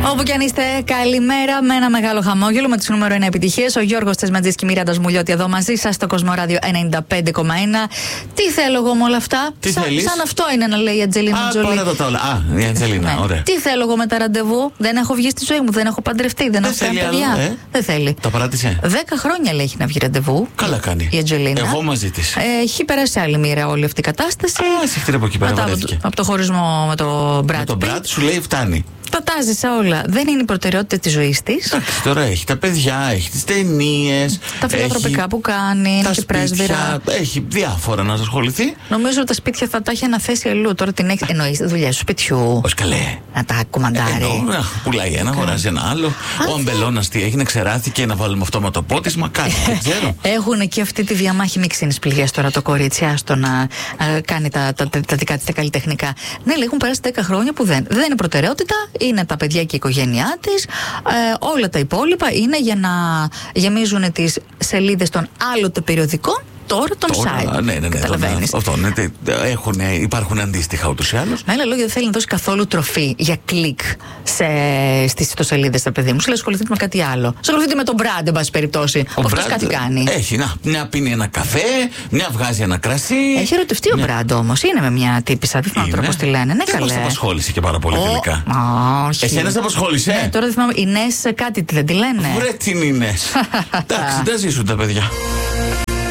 Όπου κι αν είστε, καλημέρα με ένα μεγάλο χαμόγελο με τις νούμερο 1 επιτυχίες. Ο Γιώργος Τσεσματζής και η Μιράντα Μουλιώτη εδώ μαζί σας στο Κοσμοράδιο 95,1. Τι θέλω εγώ με όλα αυτά. Σαν αυτό είναι να λέει η Αντζελίνα Τζολί. Πάρα τα όλα. Η Αντζελίνα, ναι. Ωραία. Τι θέλω εγώ με τα ραντεβού. Δεν έχω βγει στη ζωή μου, δεν έχω παντρευτεί, δεν έχω κάνει παιδιά. Δεν θέλει. Τα παράτησε. 10 χρόνια λέει έχει να βγει ραντεβού. Καλά κάνει. Η Αντζελίνα. Εγώ μαζί της. Έχει περάσει άλλη μοίρα όλη αυτή η κατάσταση. Από εκεί πέρα από το χωρισμό με το Μπράτ. Με τον Μπράτ σου λέει φτάνει. Τα τάζησε όλα. Δεν είναι η προτεραιότητα της ζωής της. Εντάξει, τώρα έχει τα παιδιά, έχει τις ταινίες, τα φιλανθρωπικά που κάνει, τα έχει πρέσβυρα. Έχει διάφορα να ασχοληθεί. Νομίζω ότι τα σπίτια θα τα έχει αναθέσει αλλού. Τώρα την έχει. Εννοείς δουλειές του σπιτιού. Πώς καλέ. Να τα κουμαντάρει. Πουλάει ένα, αγοράζει ένα άλλο. Ο αμπελώνας τι έγινε, ξεράθηκε να βάλουμε αυτό με το πότισμα. Κάτι δεν ξέρω. Έχουν και αυτή τη διαμάχη μη ξύνης πληγές τώρα το κορίτσι. Άστο να κάνει τα δικά της τα καλλιτεχνικά. Ναι, έχουν περάσει 10 χρόνια που δεν είναι προτεραιότητα. Είναι τα παιδιά και η οικογένειά της. Όλα τα υπόλοιπα είναι για να γεμίζουν τις σελίδες των άλλοτε περιοδικών. Τώρα τον site. Ναι. Καταλαβαίνεις. Υπάρχουν αντίστοιχα ούτως ή άλλως. Με άλλα λόγια, δεν θέλει να δώσει καθόλου τροφή για κλικ στις ιστοσελίδες τα παιδί μου. Σου λέει ασχοληθείτε με κάτι άλλο. Ασχοληθείτε με τον Μπραντ, εν πάση περιπτώσει. Αυτός κάτι κάνει. Έχει, μια πίνει ένα καφέ, μια βγάζει ένα κρασί. Έχει ερωτευτεί ο Μπραντ όμως. Είναι με μια τύπισσα. Δεν θυμάμαι τώρα πώς τη λένε. Ναι, καλέ. Μας απασχόλησε και πάρα πολύ τελικά. Όχι. Εσένα σε απασχόλησε. Ναι, τώρα δεν θυμάμαι. Η Νες κάτι δεν τη λένε. Βρε την Νες. Εντάξει, δεν ζήσουν τα παιδιά.